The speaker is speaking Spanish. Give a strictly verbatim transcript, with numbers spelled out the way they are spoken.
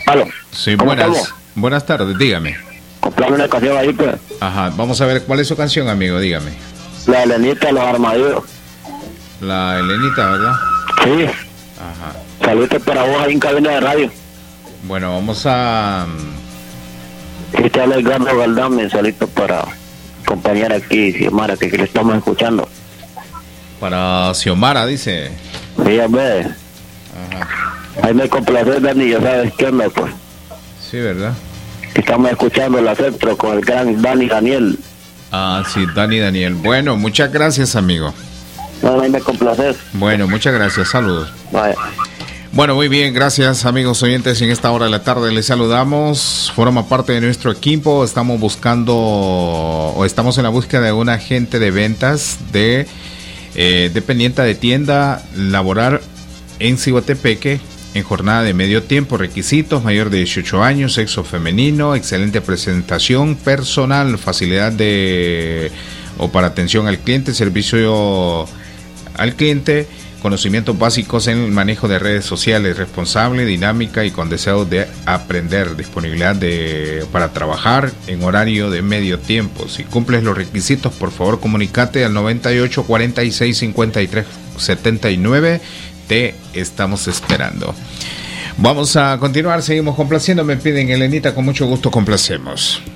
Aló. Sí, ¿Cómo buenas, estamos? buenas tardes, dígame. Comprame una canción ahí, pues. Ajá, vamos a ver, ¿cuál es su canción, amigo? Dígame. La Elenita de los Armadillos. La Elenita, ¿verdad? Sí. Ajá. Saludos para vos ahí en cabina de radio. Bueno, vamos a... Y te habla Edgardo Galdán, mensualito para compañera aquí, Xiomara, que, que le estamos escuchando. Para Xiomara, dice. Sí, a ver. Ajá. Ahí me complace, Dani, ya sabes qué onda, pues. Sí, ¿verdad? Estamos escuchando el acepto con el gran Dani Daniel. Ah, sí, Dani Daniel. Bueno, muchas gracias, amigo. No, ahí me complaces. Bueno, muchas gracias, saludos. Vaya. Bueno, muy bien, gracias amigos oyentes. En esta hora de la tarde les saludamos. Forma parte de nuestro equipo. Estamos buscando o estamos en la búsqueda de un agente de ventas de eh, dependiente de tienda laboral en Ciguatepeque en jornada de medio tiempo. Requisitos: mayor de dieciocho años, sexo femenino, excelente presentación personal, facilidad de o para atención al cliente, servicio al cliente, conocimientos básicos en el manejo de redes sociales, responsable, dinámica y con deseo de aprender, disponibilidad de para trabajar en horario de medio tiempo. Si cumples los requisitos, por favor comunícate al noventa y ocho, cuarenta y seis, cincuenta y tres, setenta y nueve. Te estamos esperando. Vamos a continuar, seguimos complaciendo. Me piden Elenita, con mucho gusto complacemos.